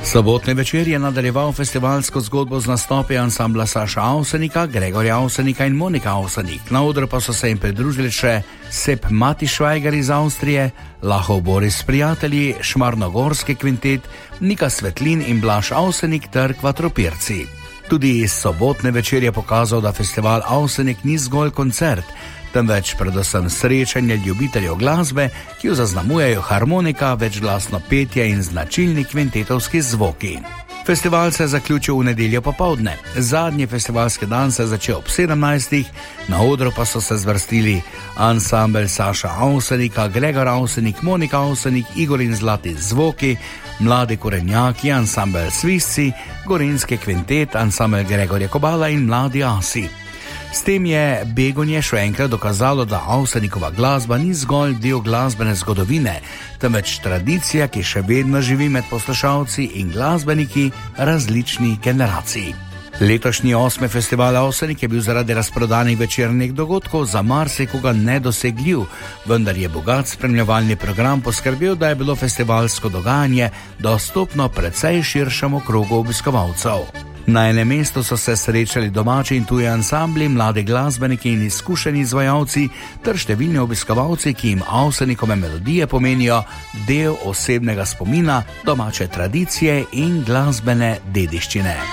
Sobotni večer je nadaljeval festivalsko zgodbo z nastopi ansambla Saša Avsenika, Gregorja Avsenika in Monika Avsenik. Na odru pa so se jim pridružili še Sepp Matišvajger iz Avstrije, Lahov Boris prijatelji, Šmarnogorski kvintet, Nika Svetlin in Blaž Avsenik ter Kvatropirci. Tudi sobotni večer je pokazal, da festival Avsenik ni zgolj koncert, temveč predvsem srečanje ljubiteljev glasbe, ki jo zaznamujejo harmonika, večglasno petje in značilni kvintetovski zvoki. Festival se je zaključil v nedeljo popoldne. Zadnji festivalski dan se je začel ob 17. Na odru pa so se zvrstili ansambel Saša Avsenika, Gregor Avsenik, Monika Avsenik, Igor in Zlati zvoki, Mladi korenjaki, ansambel Svisci, Gorenjski kvintet, ansambel Gregorja Kobala in Mladi asi. S tem je Begonje še enkrat dokazalo, da Avsenikova glasba ni zgolj del glasbene zgodovine, temveč tradicija, ki še vedno živi med poslušalci in glasbeniki različnih generacij. Letošnji 8. festival Avsenik je bil zaradi razprodanih večernih dogodkov za marsikoga nedosegljiv, vendar je bogat spremljevalni program poskrbel, da je bilo festivalsko dogajanje dostopno precej širšemu krogu obiskovalcev. Na enem mestu so se srečali domači in tuji ansambli, mladi glasbeniki in izkušeni izvajalci ter številni obiskovalci, ki jim Avsenikove melodije pomenijo del osebnega spomina, domače tradicije in glasbene dediščine.